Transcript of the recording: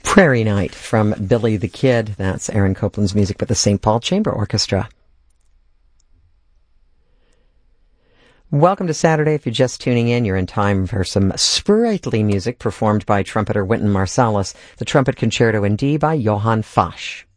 Prairie Night from Billy the Kid. That's Aaron Copland's music with the St. Paul Chamber Orchestra. Welcome to Saturday. If you're just tuning in, you're in time for some sprightly music performed by trumpeter Wynton Marsalis, the Trumpet Concerto in D by Johann Fasch.